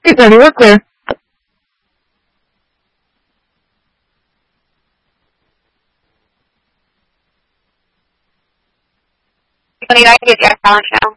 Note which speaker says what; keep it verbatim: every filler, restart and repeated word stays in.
Speaker 1: He said he was clear.
Speaker 2: Funny, I did your talent show.